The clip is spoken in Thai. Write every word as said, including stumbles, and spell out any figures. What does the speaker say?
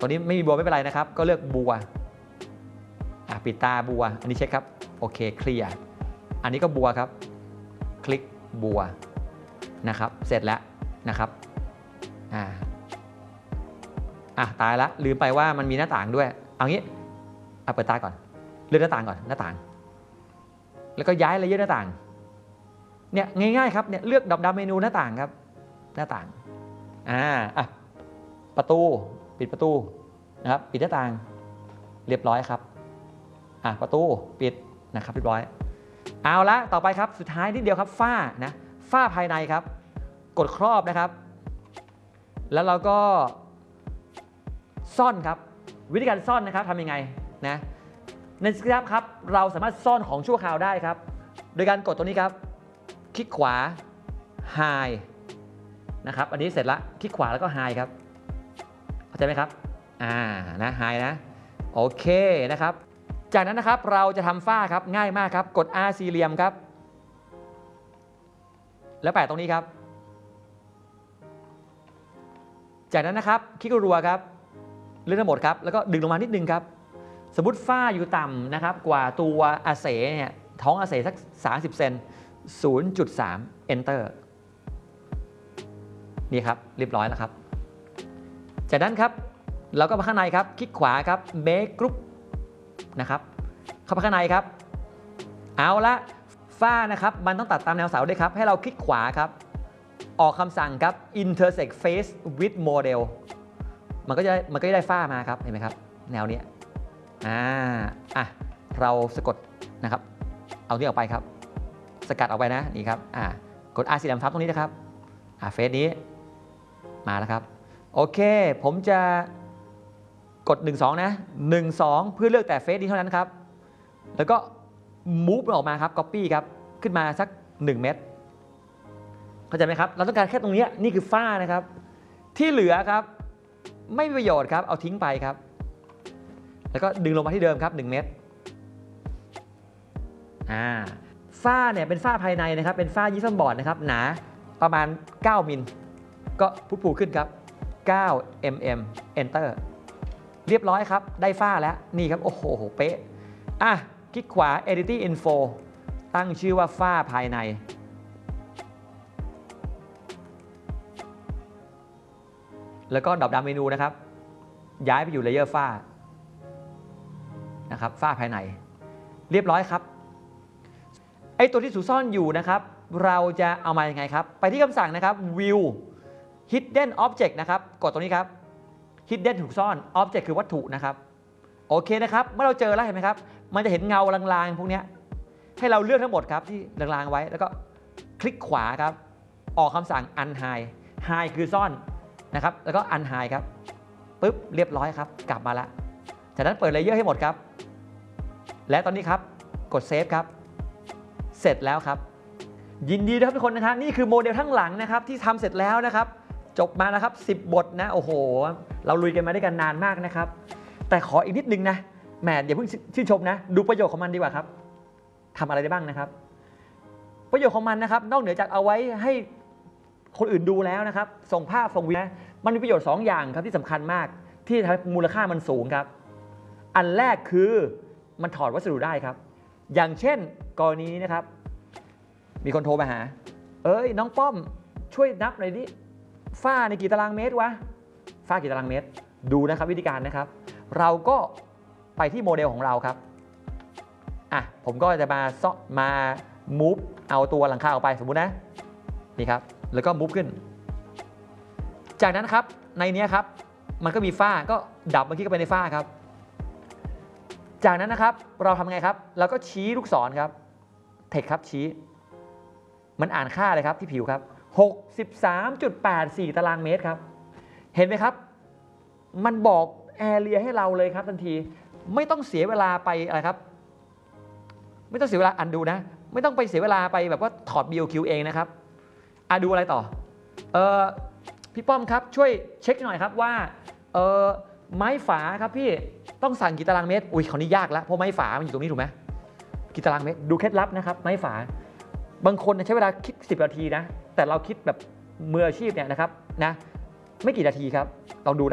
ตัวนี้ไม่มีบัวไม่เป็นไรนะครับก็เลือกบัวปิดตาบัวอันนี้เช็คครับโอเคเคลียร์อันนี้ก็บัวครับคลิกบัวนะครับเสร็จแล้วนะครับอ่าอ่ะตายละลืมไปว่ามันมีหน้าต่างด้วยเอางี้เอาเปิดตาก่อนเลือกหน้าต่างก่อนหน้าต่างแล้วก็ย้ายเลเยอร์หน้าต่างเนี่ยง่ายๆครับเนี่ยเลือกดำๆเมนูหน้าต่างครับหน้าต่างอ่าอ่ะประตูปิดประตูนะครับปิดหน้าต่างเรียบร้อยครับอ่ะประตูปิดนะครับเรียบร้อยเอาละต่อไปครับสุดท้ายนิดเดียวครับฝ้านะฝ้าภายในครับกดครอบนะครับแล้วเราก็ซ่อนครับวิธีการซ่อนนะครับทำยังไงนะในสครับครับเราสามารถซ่อนของชั่วคราวได้ครับโดยการกดตัวนี้ครับคลิกขวา Hide นะครับอันนี้เสร็จละคลิกขวาแล้วก็ Hide ครับเข้าใจไหมครับอ่านะ Hide นะโอเคนะครับจากนั้นนะครับเราจะทำฝ้าครับง่ายมากครับกด R สี่เหลี่ยมครับแล้วแปะตรงนี้ครับจากนั้นนะครับคลิกรัวครับเลือกทั้งหมดครับแล้วก็ดึงลงมานิดนึงครับสมมติฝ้าอยู่ต่ำนะครับกว่าตัวอาเสเนี่ยท้องอาเสสักสามสิบเซน ศูนย์จุดสาม Enter นี่ครับเรียบร้อยแล้วครับจากนั้นครับเราก็มาข้างในครับคลิกขวาครับ Make Group นะครับเข้าไปข้างในครับเอาละฝ้านะครับมันต้องตัดตามแนวเสาด้วยครับให้เราคลิกขวาครับออกคำสั่งครับ intersect face with model มันก็จะมันก็จะได้ฝ้ามาครับเห็นไหมครับแนวนี้อ่าอ่ะเราสะกดนะครับเอาที่ออกไปครับสกัดออกไปนะนี่ครับอ่ากด R สี่เหลี่ยมทับตรงนี้นะครับอ่าเฟซนี้มาแล้วครับโอเคผมจะกดหนึ่ง สองนะหนึ่ง สองเพื่อเลือกแต่เฟซนี้เท่านั้นครับแล้วก็ move ออกมาครับ copy ครับขึ้นมาสักหนึ่งเมตรเข้าใจไหมครับเราต้องการแค่ตรงนี้นี่คือฝ้านะครับที่เหลือครับไม่มีประโยชน์ครับเอาทิ้งไปครับแล้วก็ดึงลงมาที่เดิมครับหนึ่งเมตรอ่าฝ้าเนี่ยเป็นฝ้าภายในนะครับเป็นฝ้ายิปซัมบอร์ดนะครับหนาประมาณเก้ามิลก็พุพูขึ้นครับเก้ามิลลิเมตร Enter เรียบร้อยครับได้ฝ้าแล้วนี่ครับโอ้โหเป๊ะอ่ะคลิกขวา Editing Info ตั้งชื่อว่าฝ้าภายในแล้วก็ดรอปดาวน์เมนูนะครับย้ายไปอยู่เลเยอร์ฝ้านะครับฝ้าภายในเรียบร้อยครับไอตัวที่ถูกซ่อนอยู่นะครับเราจะเอามายังไงครับไปที่คำสั่งนะครับ View Hidden Object นะครับกดตรงนี้ครับ Hidden ถูกซ่อน Object คือวัตถุนะครับโอเคนะครับเมื่อเราเจอแล้วเห็นไหมครับมันจะเห็นเงาลางๆพวกนี้ให้เราเลือกทั้งหมดครับที่ลางๆไว้แล้วก็คลิกขวาครับออกคำสั่ง Unhide Hide คือซ่อนนะครับแล้วก็ Unhide ครับปึ๊บเรียบร้อยครับกลับมาแล้วจากนั้นเปิดเลเยอร์ให้หมดครับและตอนนี้ครับกดเซฟครับเสร็จแล้วครับยินดีด้วยครับทุกคนนะครับนี่คือโมเดลทั้งหลังนะครับที่ทำเสร็จแล้วนะครับจบมานะครับสิบบทนะโอ้โหเราลุยกันมาด้วยกันนานมากนะครับแต่ขออีกนิดนึงนะแหมอย่าเพิ่งชื่นชมนะดูประโยชน์ของมันดีกว่าครับทำอะไรได้บ้างนะครับประโยชน์ของมันนะครับนอกเหนือจากเอาไว้ให้คนอื่นดูแล้วนะครับส่งภาพส่งวิดีโอมันมีประโยชน์สองอย่างครับที่สำคัญมากที่ทำให้มูลค่ามันสูงครับอันแรกคือมันถอดวัสดุได้ครับอย่างเช่นกรณีนี้นะครับมีคนโทรมาหาเอ้ยน้องป้อมช่วยนับหน่อยดิฝ้าในกี่ตารางเมตรวะฝ้ากี่ตารางเมตรดูนะครับวิธีการนะครับเราก็ไปที่โมเดลของเราครับอ่ะผมก็จะมาซ่อมา move เอาตัวหลังคาออกไปสมมุตินะนี่ครับแล้วก็ move ขึ้นจากนั้นครับในนี้ครับมันก็มีฝ้าก็ดับเมื่อกี้ก็ไปในฝ้าครับจากนั้นนะครับเราทำไงครับเราก็ชี้ลูกศรครับเทคครับชี้มันอ่านค่าเลยครับที่ผิวครับ หกสิบสามจุดแปดสี่ ตารางเมตรครับเห็นไหมครับมันบอกแอเรียให้เราเลยครับทันทีไม่ต้องเสียเวลาไปอะไรครับไม่ต้องเสียเวลาอันดูนะไม่ต้องไปเสียเวลาไปแบบว่าถอด บี โอ คิว เองนะครับอ่ะดูอะไรต่อเออพี่ป้อมครับช่วยเช็คหน่อยครับว่าเออไม้ฝาครับพี่ต้องสั่งกี่ตารางเมตรอุ้ยเขานี่ยากแล้วเพราะไม้ฝามันอยู่ตรงนี้ถูกไหมกี่ตารางเมตรดูเคล็ดลับนะครับไม้ฝาบางคนใช้เวลาคิดสิบนาทีนะแต่เราคิดแบบมืออาชีพเนี่ยนะครับนะไม่กี่นาทีครับลองดู